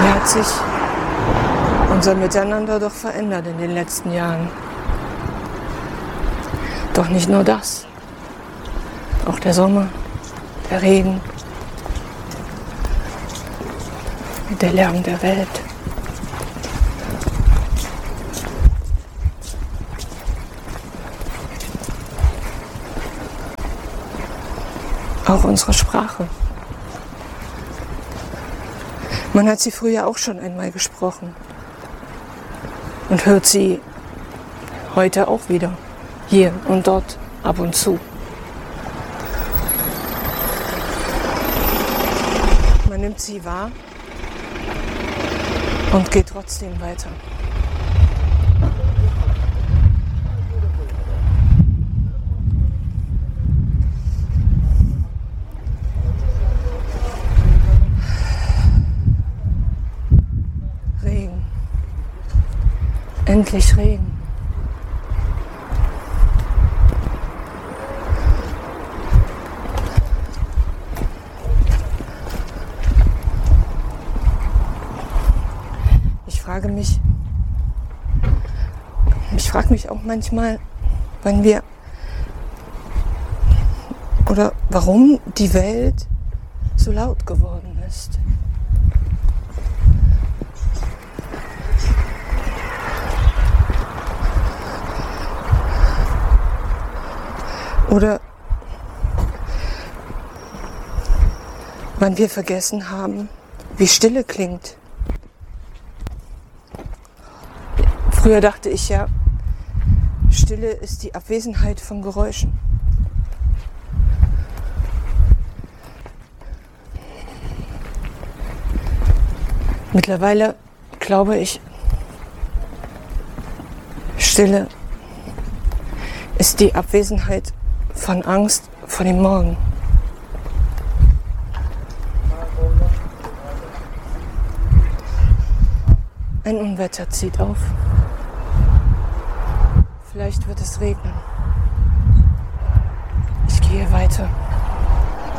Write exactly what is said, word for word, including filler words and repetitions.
Wie hat sich unser Miteinander doch verändert in den letzten Jahren. Doch nicht nur das. Auch der Sommer, der Regen, der Lärm der Welt. Auch unsere Sprache. Man hat sie früher auch schon einmal gesprochen und hört sie heute auch wieder, hier und dort, ab und zu. Man nimmt sie wahr und geht trotzdem weiter. Regen. Endlich Regen. Ich frage mich, ich frage mich auch manchmal, wann wir oder warum die Welt so laut geworden ist. Oder wann wir vergessen haben, wie Stille klingt. Früher dachte ich ja, Stille ist die Abwesenheit von Geräuschen. Mittlerweile glaube ich, Stille ist die Abwesenheit von Angst vor dem Morgen. Ein Unwetter zieht auf. Vielleicht wird es regnen. Ich gehe weiter.